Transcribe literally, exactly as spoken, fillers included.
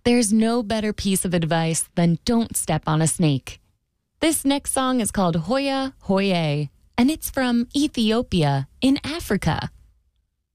There's no better piece of advice than don't step on a snake. This next song is called Hoya Hoye, and it's from Ethiopia in Africa.